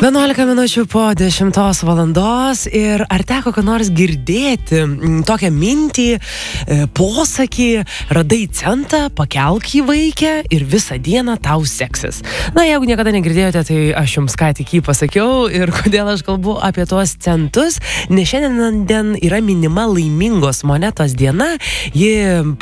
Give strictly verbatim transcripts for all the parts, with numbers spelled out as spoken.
vienuolika minučių po dešimtos valandos ir ar teko ką nors girdėti m, tokią mintį, e, posakį, radai centą, pakelk jį vaikę ir visą dieną tau seksis. Na, jeigu niekada negirdėjote, tai aš jums ką tik jį pasakiau ir kodėl aš kalbu apie tuos centus, nes šiandien yra minima laimingos monetos diena, ji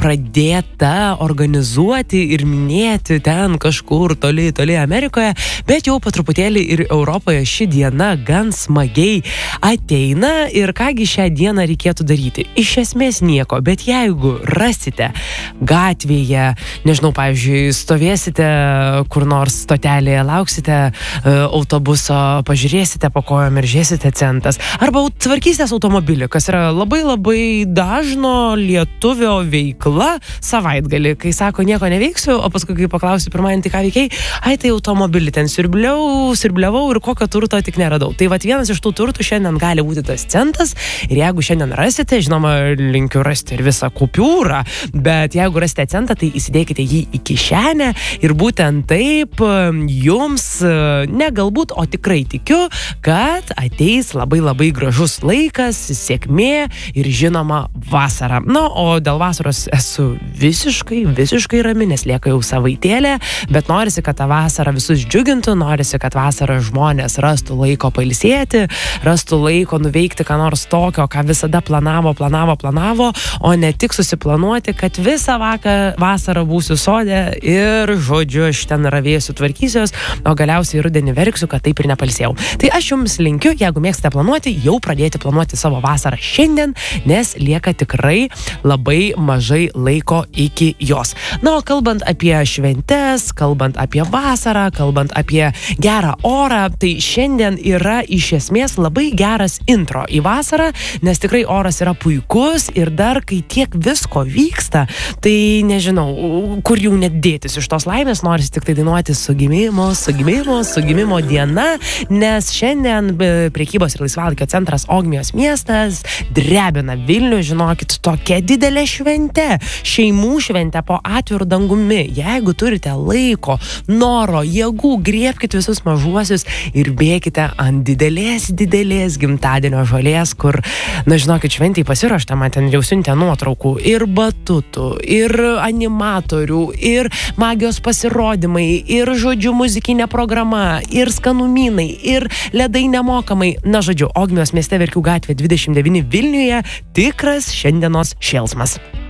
pradėta organizuoti ir minėti ten kažkur toli, toli Amerikoje, bet jau po truputėlį ir Europoje ši diena gan smagiai ateina ir kągi šią dieną reikėtų daryti. Iš esmės nieko, bet jeigu rasite gatvėje, nežinau, pavyzdžiui, stovėsite kur nors stotelėje, lauksite uh, autobuso, pažiūrėsite po kojom ir žiūrėsite centas, arba tvarkysitės automobilį, kas yra labai labai dažno lietuvio veikla savaitgalį, kai sako, nieko neveiksiu, o paskui, kai paklausiu pirmąjį, tai ką veikiai, ai tai automobilį ten sirbliau, sirbliavau ir kokio turto tik neradau. Tai vat vienas iš tų turtų šiandien gali būti tas centas ir jeigu šiandien rasite, žinoma, linkiu rasti ir visą kupiūrą, bet jeigu rasite centą, tai įsidėkite jį į kišenę ir būtent taip jums, ne galbūt, o tikrai tikiu, kad ateis labai labai gražus laikas, sėkmė ir žinoma vasara. Na, o dėl vasaros esu visiškai, visiškai rami, nes lieka jau savaitėlė, bet norisi, kad tą vasarą visus džiugintų, norisi, kad vasarą žmonės rastų laiko pailsėti, rastų laiko nuveikti ką nors tokio, ką visada planavo, planavo, planavo, o ne tik susiplanuoti, kad visą vakar, vasarą būsiu sode ir, žodžiu, aš ten ravėsiu, tvarkysiuos, o galiausiai rudenį verksiu, kad taip ir nepalsėjau. Tai aš jums linkiu, jeigu mėgstate planuoti, jau pradėti planuoti savo vasarą šiandien, nes lieka tikrai labai mažai laiko iki jos. Na, o kalbant apie šventes, kalbant apie vasarą, kalbant apie gerą orą, tai šiandien yra iš esmės labai geras intro į vasarą, nes tikrai oras yra puikus ir dar kai tiek visko vyksta, tai nežinau, kur jau net dėtis iš tos laimės, norisi tik tai dainuoti su gimimo, su gimimo, su gimimo diena, nes šiandien prekybos ir laisvalaikio centras Ogmios miestas drebina Vilnių, žinokit, tokia didelė šventė, šeimų šventė po atviru dangumi. Jeigu turite laiko, noro, jėgų, griebkit visus mažuosius ir bėkite ant didelės, didelės gimtadienio žolės, kur, na žinokit, šventėj pasiruošta, man ten jau siuntė nuotraukų ir batutų, ir animatorių, ir magijos pasirodymai, ir, žodžiu, muzikinė programa, ir skanumynai, ir ledai nemokamai. Na, žodžiu, Ogmios mieste Verkių gatvė dvidešimt devyni Vilniuje tikras šiandienos šėlsmas.